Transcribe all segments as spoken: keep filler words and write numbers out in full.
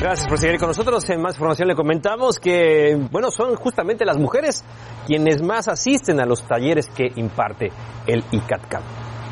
Gracias por seguir con nosotros. En más información le comentamos que, bueno, son justamente las mujeres quienes más asisten a los talleres que imparte el ICATCAM.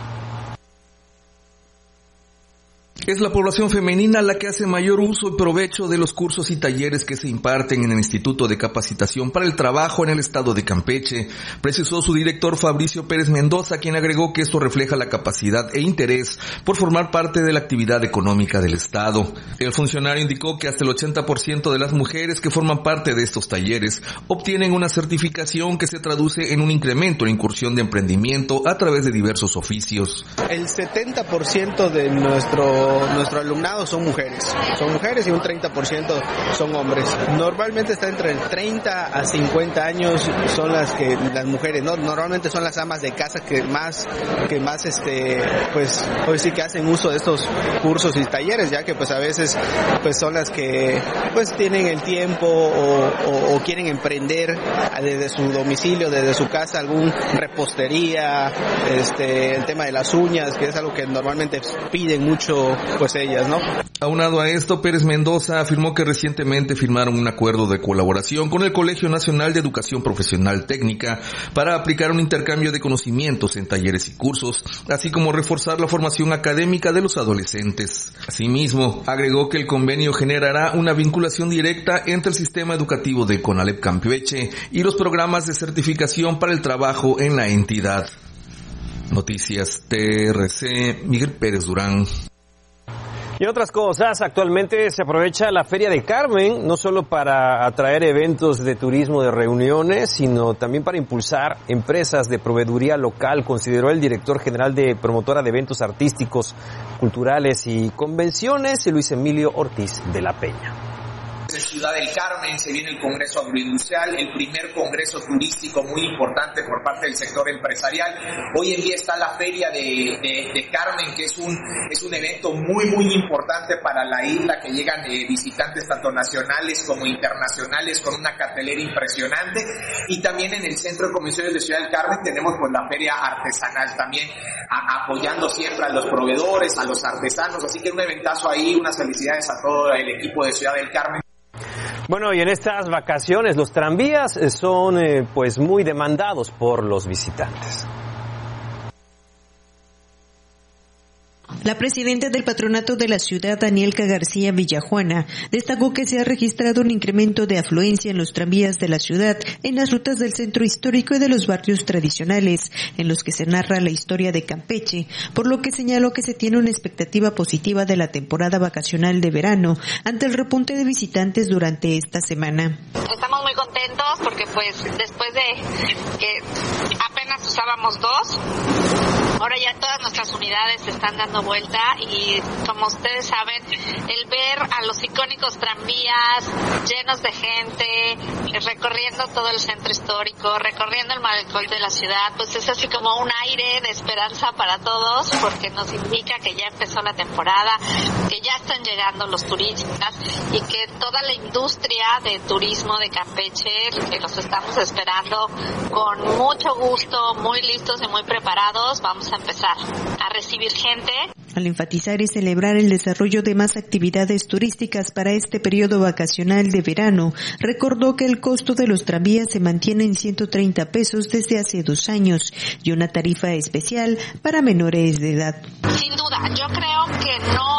Es la población femenina la que hace mayor uso y provecho de los cursos y talleres que se imparten en el Instituto de Capacitación para el Trabajo en el estado de Campeche, precisó su director Fabricio Pérez Mendoza, quien agregó que esto refleja la capacidad e interés por formar parte de la actividad económica del estado. El funcionario indicó que hasta el ochenta por ciento de las mujeres que forman parte de estos talleres obtienen una certificación que se traduce en un incremento en incursión de emprendimiento a través de diversos oficios. El setenta por ciento de nuestro Nuestro alumnado son mujeres, son mujeres y un treinta por ciento son hombres. Normalmente está entre el treinta a cincuenta años son las que las mujeres, no, normalmente son las amas de casa que más que más este pues hoy sí que hacen uso de estos cursos y talleres, ya que pues a veces pues son las que pues tienen el tiempo o, o, o quieren emprender desde su domicilio, desde su casa, algún repostería, este el tema de las uñas, que es algo que normalmente piden mucho pues ellas, ¿no? Aunado a esto, Pérez Mendoza afirmó que recientemente firmaron un acuerdo de colaboración con el Colegio Nacional de Educación Profesional Técnica para aplicar un intercambio de conocimientos en talleres y cursos, así como reforzar la formación académica de los adolescentes. Asimismo, agregó que el convenio generará una vinculación directa entre el sistema educativo de CONALEP Campeche y los programas de certificación para el trabajo en la entidad. Noticias T R C, Miguel Pérez Durán. Y otras cosas, actualmente se aprovecha la Feria de Carmen, no solo para atraer eventos de turismo de reuniones, sino también para impulsar empresas de proveeduría local, consideró el director general de Promotora de Eventos Artísticos, Culturales y Convenciones, Luis Emilio Ortiz de la Peña. De Ciudad del Carmen se viene el Congreso Agroindustrial, el primer congreso turístico muy importante por parte del sector empresarial. Hoy en día está la Feria de, de, de Carmen, que es un es un evento muy muy importante para la isla, que llegan eh, visitantes tanto nacionales como internacionales con una cartelera impresionante. Y también en el Centro de Convenciones de Ciudad del Carmen tenemos pues la Feria Artesanal también, a, apoyando siempre a los proveedores, a los artesanos. Así que un eventazo ahí, unas felicidades a todo el equipo de Ciudad del Carmen. Bueno, y en estas vacaciones los tranvías son eh, pues muy demandados por los visitantes. La presidenta del patronato de la ciudad, Danielka García Villajuana, destacó que se ha registrado un incremento de afluencia en los tranvías de la ciudad, en las rutas del centro histórico y de los barrios tradicionales, en los que se narra la historia de Campeche, por lo que señaló que se tiene una expectativa positiva de la temporada vacacional de verano ante el repunte de visitantes durante esta semana. Estamos muy contentos porque pues después de que apenas usábamos dos, ahora ya todas nuestras unidades se están dando vuelta y como ustedes saben, el ver a los icónicos tranvías llenos de gente, recorriendo todo el centro histórico, recorriendo el malecón de la ciudad, pues es así como un aire de esperanza para todos porque nos indica que ya empezó la temporada, que ya están llegando los turistas y que toda la industria de turismo de Campeche, que los estamos esperando con mucho gusto, muy listos y muy preparados, vamos a empezar a recibir gente. Al enfatizar y celebrar el desarrollo de más actividades turísticas para este periodo vacacional de verano, recordó que el costo de los tranvías se mantiene en ciento treinta pesos desde hace dos años y una tarifa especial para menores de edad. Sin duda, yo creo que no